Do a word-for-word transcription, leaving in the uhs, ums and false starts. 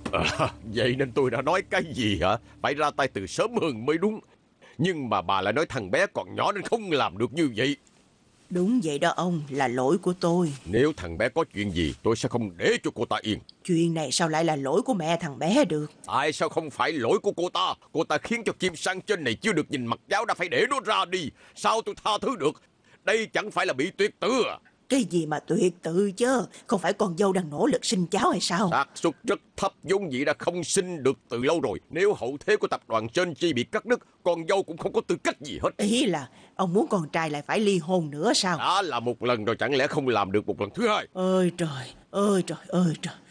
À, vậy nên tôi đã nói cái gì hả? Phải ra tay từ sớm hơn mới đúng. Nhưng mà bà lại nói thằng bé còn nhỏ nên không làm được như vậy. Đúng vậy đó ông, là lỗi của tôi. Nếu thằng bé có chuyện gì, tôi sẽ không để cho cô ta yên. Chuyện này sao lại là lỗi của mẹ thằng bé được? Tại sao không phải lỗi của cô ta? Cô ta khiến cho Kim Sang trên này chưa được nhìn mặt cháu đã phải để nó ra đi. Sao tôi tha thứ được? Đây chẳng phải là bị tuyệt tử à? Cái gì mà tuyệt tự chứ? Không phải con dâu đang nỗ lực sinh cháu hay sao? Xác suất rất thấp, vốn dĩ đã không sinh được từ lâu rồi. Nếu hậu thế của tập đoàn Sơn Chi bị cắt đứt, con dâu cũng không có tư cách gì hết. Ý là ông muốn con trai lại phải ly hôn nữa sao? Đã là một lần rồi, chẳng lẽ không làm được một lần thứ hai? Ơi trời, ơi trời, ơi trời.